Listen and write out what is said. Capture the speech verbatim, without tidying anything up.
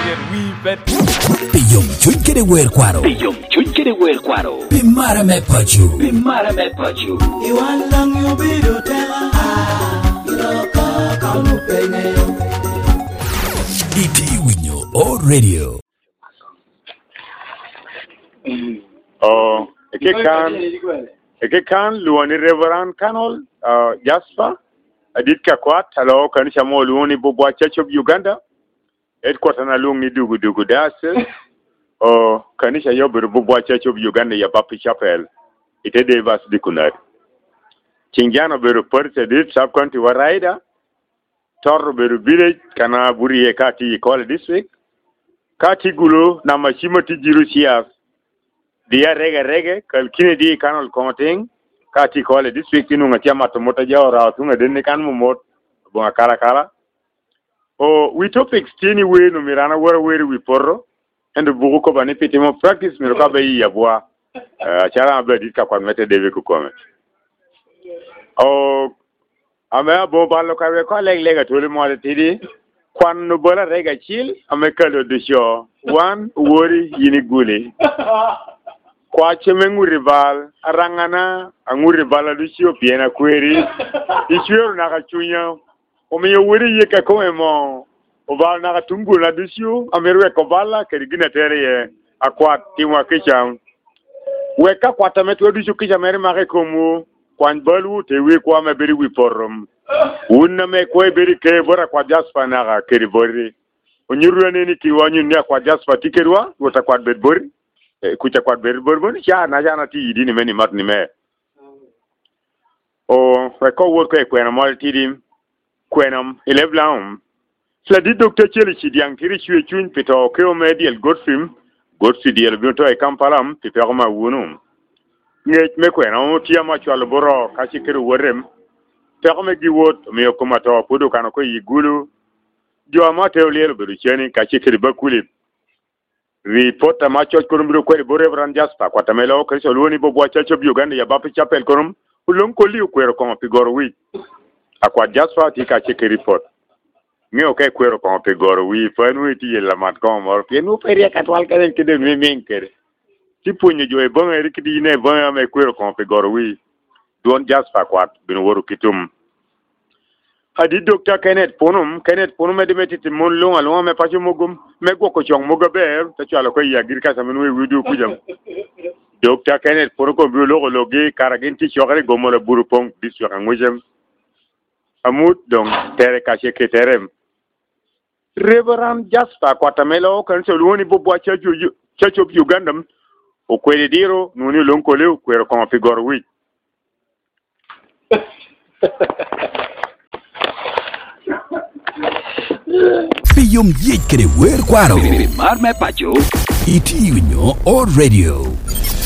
get we bet. Piyom chun kere wer kwaro. Piyom chun kere wer kwaro. Pimara me pachu. Pimara me pachu. Iwan lang yu bidu tela. Ah, iloka kaunu pene. Iti winyo o radio. Oh, eke kan, eke kan luani Reverend Kanol, uh, Jasper, adit kakwat, hello, kan shamo luani Bobwa Church of Uganda, headquarter na lungi dugu dugu dase, oh, kanisha yobiru Bobwa Church of Uganda ya Baptist Chapel, ite devas dikunari. Chingiano beru perse dit sub-county waraida, torro beru village, kana buri ye kati Kwale district, kati gulu na mashimo tijiru sias, dia rege rege kal kine di kanal komating kati Kwale district inu ngatia matomota jawra tunga denne kan mumot bunga kala kala o we topics tini we no mirana wara weri we porro and bugu ko bani pitimo practice miro ka bayi yabwa chara abla ditka kwa mete deve ku kome o ame bo ballo ka we ko leg lega tole mo de tidi kwan no bola rega chil ame kalo de show one wori yini gule kwa chemengu rival arangana angu rival alusio piena kweri isio na kachunya omiyo wuri yeka komemo oba na katungu na dusio amerwe kobala kerigina tere akwa timwa kicha weka kwa tametu dusio kicha mere mare komu kwan balu tewe kwa mebiri wiporum unna me kwa beri ke bora kwa Jasper na keribori onyiru neni kiwanyu nya kwa Jasper tikerwa wota kwa bedbori kucha kwa berbon cha na jana ti di ni meni mat ni me o ko wo ko ko na mal ti dim kwenam eleblaum sla di docteur cheli chi diang tiri chue chun pito ko medial godfim godfidiel biento e kampalam ti perma wunum nget me ko na o ti ama chwal boro ka chi kero worem perme gi wot me ko mato podo kana ko yigulu jo ama teoliel beru cheni ka chi kero bakuli Reporter macho kurumbiro kweli bore Reverend Jasper kwa tamelo Kristo luoni Bobwa Church of Uganda ya Baptist Chapel kurum ulonko liu kwero kwa pigoro wi akwa Jasper tika cheki report ngeo ke kwero kwa pigoro wi fanu ti la mat kwa mor pienu peria katwal kale kede memenkere tipunye jo e bonga rikidi ne bonga me kwero kwa pigoro wi don Jasper kwa binu woru kitum Adi Doctor Kenneth Ponum, Kenneth Ponum edimeti timon longa longa me pacho mogum, me go ko chong mogaber, ta chala ko yagir ka samenu widu kujam. Doctor Kenneth Ponum ko biologo logi karagenti chogare gomola burupong bisu ngujam. Amut dong tere ka seketerem. Reverend Jasper kwatamelo kan so luoni Bobwa Church of Uganda o kwede diro nuni lonko leu kwero ko figure wi. Piyom yit kere wer kwaro. Pimar me pachu. Iti winyo o radio.